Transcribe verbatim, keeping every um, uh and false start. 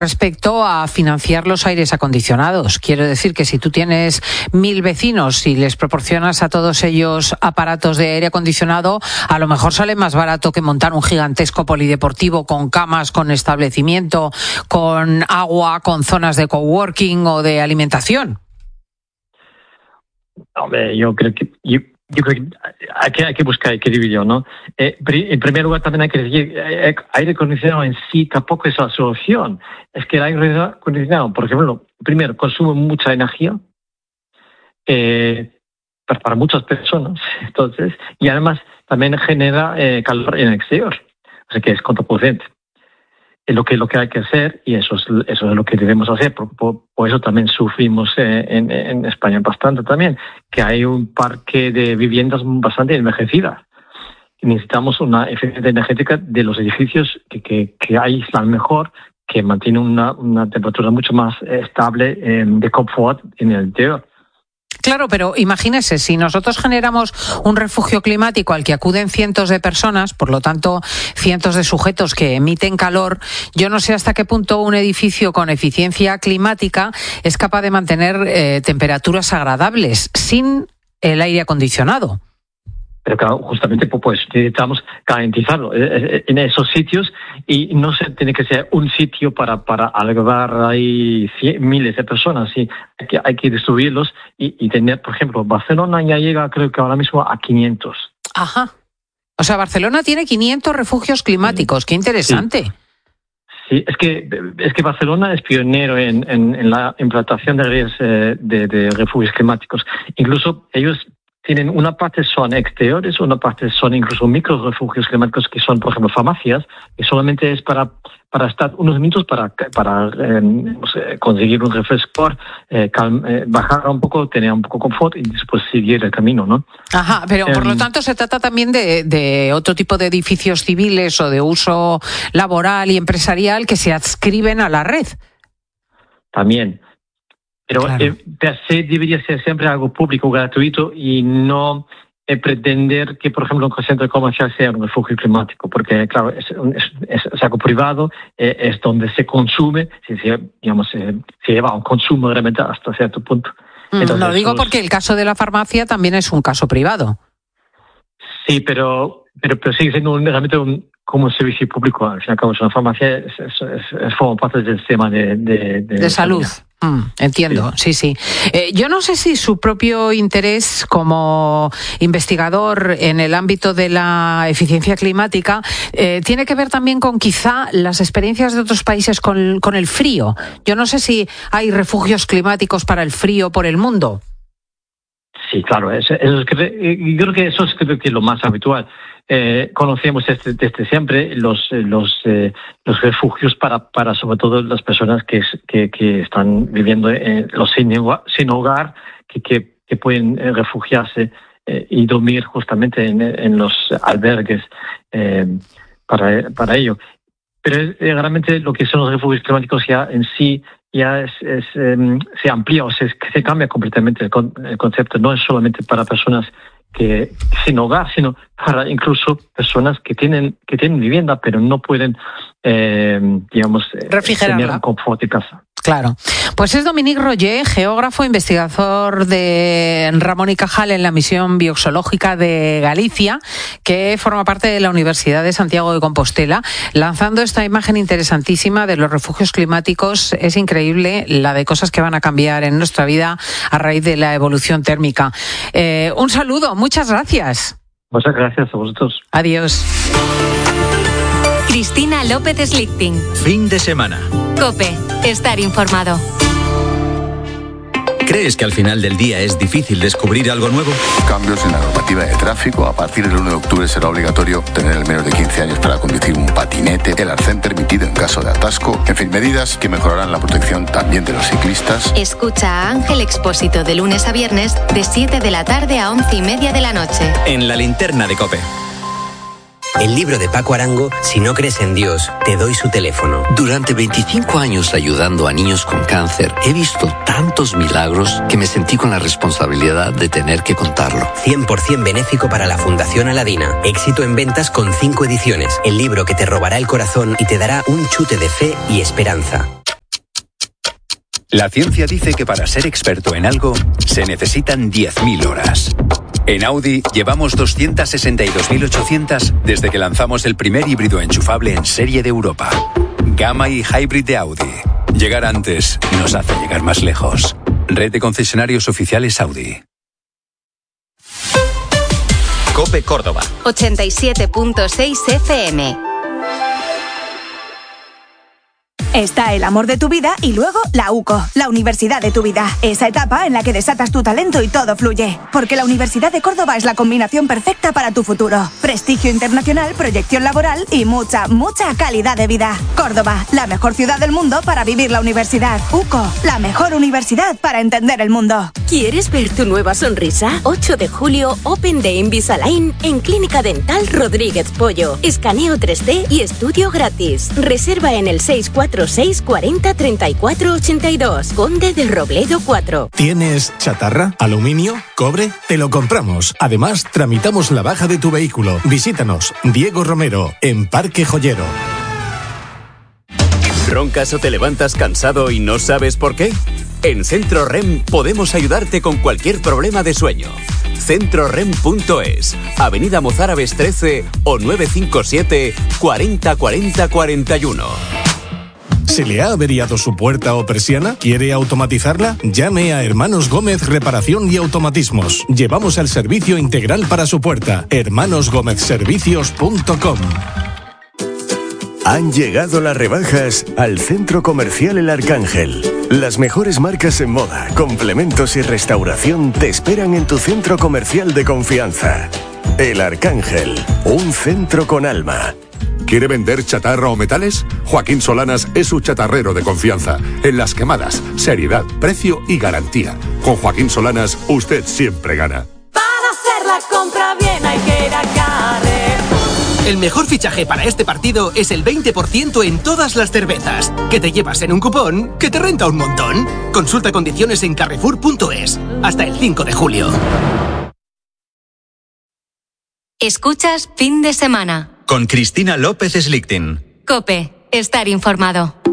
Respecto a financiar los aires acondicionados, quiero decir que si tú tienes mil vecinos y les proporcionas a todos ellos aparatos de aire acondicionado, a lo mejor sale más barato que montar un gigantesco polideportivo con camas, con establecimiento, con agua, con zonas de coworking o de alimentación. Hombre, yo creo que yo, yo creo que hay que hay que buscar equilibrio, ¿no? Eh, en primer lugar, también hay que decir, eh, aire acondicionado en sí tampoco es la solución. Es que el aire acondicionado, por ejemplo, primero consume mucha energía eh, para, para muchas personas, entonces, y además también genera eh, calor en el exterior, o sea que es contraproducente. Es lo que lo que hay que hacer, y eso es eso es lo que debemos hacer. Por, por, por eso también sufrimos eh, en, en España bastante también, que hay un parque de viviendas bastante envejecidas. Necesitamos una eficiencia energética de los edificios que, que, que aíslan mejor, que mantienen una, una temperatura mucho más estable eh, de confort en el interior. Claro, pero imagínese, si nosotros generamos un refugio climático al que acuden cientos de personas, por lo tanto, cientos de sujetos que emiten calor, yo no sé hasta qué punto un edificio con eficiencia climática es capaz de mantener eh, temperaturas agradables sin el aire acondicionado. Pero claro, justamente pues necesitamos garantizarlo en esos sitios, y no se tiene que ser un sitio para para albergar ahí cien, miles de personas. Sí, hay que, hay que distribuirlos y, y tener, por ejemplo, Barcelona ya llega, creo que ahora mismo, a quinientos. Ajá. O sea, Barcelona tiene quinientos refugios climáticos. Sí. Qué interesante. Sí. Sí, es que es que Barcelona es pionero en, en, en la implantación de redes de, de refugios climáticos. Incluso ellos tienen una parte son exteriores, una parte son incluso micro refugios climáticos que son, por ejemplo, farmacias, que solamente es para para estar unos minutos para para eh, no sé, conseguir un refrescor, eh, calma, eh, bajar un poco, tener un poco de confort y después seguir el camino, ¿no? Ajá, pero por um, lo tanto se trata también de, de otro tipo de edificios civiles o de uso laboral y empresarial que se adscriben a la red. También. Pero claro. eh, per se debería ser siempre algo público, gratuito, y no eh, pretender que, por ejemplo, un centro comercial sea un refugio climático, porque, claro, es, es, es algo privado, eh, es donde se consume, si se, digamos, eh, se lleva a un consumo realmente hasta cierto punto. Entonces, lo digo porque el caso de la farmacia también es un caso privado. Sí, pero, pero, pero sigue siendo un, realmente un, como un servicio público. Al fin y al cabo, es una farmacia, es, es, es, es forma parte del sistema de, de, de, de salud. Mm, entiendo, sí, sí. sí. Eh, yo no sé si su propio interés como investigador en el ámbito de la eficiencia climática eh, tiene que ver también con quizá las experiencias de otros países con, con el frío. Yo no sé si hay refugios climáticos para el frío por el mundo. Sí, claro, eso, eso es que, yo creo que eso es, creo que es lo más habitual. Eh, conocemos desde, desde siempre los los eh, los refugios para para sobre todo las personas que que, que están viviendo en los sin hogar, sin hogar que, que que pueden refugiarse eh, y dormir justamente en, en los albergues eh, para para ello. Pero eh, realmente lo que son los refugios climáticos ya en sí ya es, es eh, se amplía o se, se cambia completamente el, con, el concepto. No es solamente para personas que sin hogar, sino para incluso personas que tienen que tienen vivienda pero no pueden eh, digamos tener un confort de casa. Claro. Pues es Dominique Roger, geógrafo, investigador de Ramón y Cajal en la misión biozoológica de Galicia, que forma parte de la Universidad de Santiago de Compostela, lanzando esta imagen interesantísima de los refugios climáticos. Es increíble la de cosas que van a cambiar en nuestra vida a raíz de la evolución térmica. Eh, un saludo, muchas gracias. Muchas gracias a vosotros. Adiós. Cristina López Slichting. Fin de semana. COPE. Estar informado. ¿Crees que al final del día es difícil descubrir algo nuevo? Cambios en la normativa de tráfico. A partir del uno de octubre será obligatorio tener el menos de quince años para conducir un patinete. El arcén permitido en caso de atasco. En fin, medidas que mejorarán la protección también de los ciclistas. Escucha a Ángel Expósito de lunes a viernes de siete de la tarde a once y media de la noche. En la linterna de COPE. El libro de Paco Arango, Si no crees en Dios, te doy su teléfono. Durante veinticinco años ayudando a niños con cáncer, he visto tantos milagros que me sentí con la responsabilidad de tener que contarlo. cien por ciento benéfico para la Fundación Aladina. Éxito en ventas con cinco ediciones. El libro que te robará el corazón y te dará un chute de fe y esperanza. La ciencia dice que para ser experto en algo se necesitan diez mil horas. En Audi llevamos doscientas sesenta y dos mil ochocientas desde que lanzamos el primer híbrido enchufable en serie de Europa. Gamma y Hybrid de Audi. Llegar antes nos hace llegar más lejos. Red de concesionarios oficiales Audi. COPE Córdoba. ochenta y siete punto seis F M. Está el amor de tu vida y luego la U C O, la universidad de tu vida. Esa etapa en la que desatas tu talento y todo fluye. Porque la Universidad de Córdoba es la combinación perfecta para tu futuro. Prestigio internacional, proyección laboral y mucha, mucha calidad de vida. Córdoba, la mejor ciudad del mundo para vivir la universidad. U C O, la mejor universidad para entender el mundo. ¿Quieres ver tu nueva sonrisa? ocho de julio, Open Day Invisalign en Clínica Dental Rodríguez Pollo. Escaneo tres D y estudio gratis. Reserva en el seis cuatro seis cuarenta treinta y cuatro ochenta y dos. Conde de Robledo cuatro. ¿Tienes chatarra? ¿Aluminio? ¿Cobre? Te lo compramos. Además, tramitamos la baja de tu vehículo. Visítanos, Diego Romero, en Parque Joyero. ¿Roncas o te levantas cansado y no sabes por qué? En Centro R E M podemos ayudarte con cualquier problema de sueño. centro rem punto es, Avenida Mozárabes trece o nueve cinco siete cuarenta cuarenta cuarenta y uno. ¿Se le ha averiado su puerta o persiana? ¿Quiere automatizarla? Llame a Hermanos Gómez Reparación y Automatismos. Llevamos el servicio integral para su puerta. hermanos gómez servicios punto com. Han llegado las rebajas al Centro Comercial El Arcángel. Las mejores marcas en moda, complementos y restauración te esperan en tu centro comercial de confianza. El Arcángel, un centro con alma. ¿Quiere vender chatarra o metales? Joaquín Solanas es su chatarrero de confianza. En las quemadas, seriedad, precio y garantía. Con Joaquín Solanas, usted siempre gana. Para hacer la compra bien hay que ir a Carrefour. El mejor fichaje para este partido es el veinte por ciento en todas las cervezas, que te llevas en un cupón que te renta un montón. Consulta condiciones en carrefour punto es. Hasta el cinco de julio. Escuchas Fin de Semana. Con Cristina López Slichting. COPE. Estar informado.